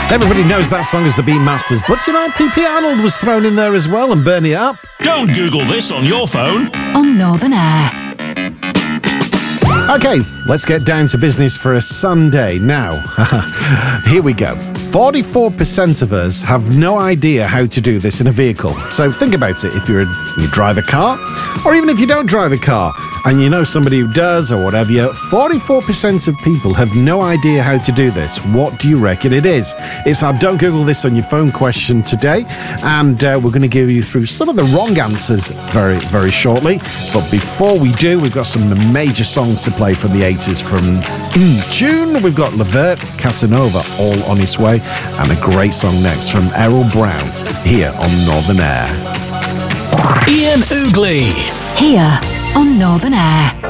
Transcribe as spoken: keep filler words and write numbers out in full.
Everybody knows that song as the Beatmasters, but you know, P P Arnold was thrown in there as well and Burn It Up. Don't Google this on your phone. On Northern Air. Okay, let's get down to business for a Sunday now. Here we go. forty-four percent of us have no idea how to do this in a vehicle. So think about it. If you're a, you drive a car, or even if you don't drive a car, and you know somebody who does or whatever, forty-four percent of people have no idea how to do this. What do you reckon it is? It's our Don't Google This on Your Phone question today, and uh, we're going to give you through some of the wrong answers very, very shortly. But before we do, we've got some major songs to play from the eighties. From June, we've got Levert, Casanova, All On Its Way, and a great song next from Errol Brown here on Northern Air. Ian Oogley. Here on Northern Air.